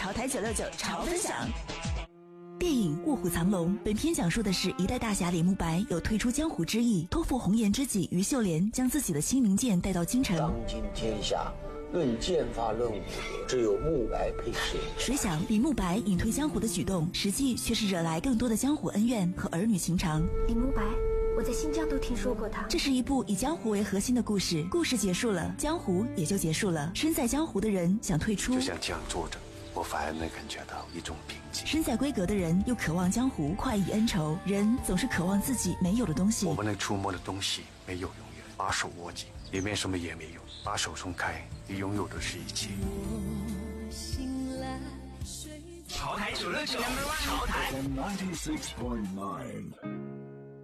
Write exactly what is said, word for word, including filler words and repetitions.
潮台九六九潮分享。电影《卧虎藏龙》本片讲述的是一代大侠李慕白有退出江湖之意，托付红颜知己于秀莲将自己的青冥剑带到京城。 当今天下论剑法论武，只有慕白配胜。 谁想李慕白隐退江湖的举动，实际却是惹来更多的江湖恩怨和儿女情长。 李慕白，我在新疆都听说过他。 这是一部以江湖为核心的故事，故事结束了，江湖也就结束了。身在江湖的人想退出， 就像这样坐着，我反而能感觉到一种平静。 身在闺阁的人又渴望江湖快意恩仇，人总是渴望自己没有的东西。 我们能触摸的东西没有永远，把手握紧，里面什么也没有；把手松开，你拥有的是一切。 潮台九六九，潮台。 ninety-six point nine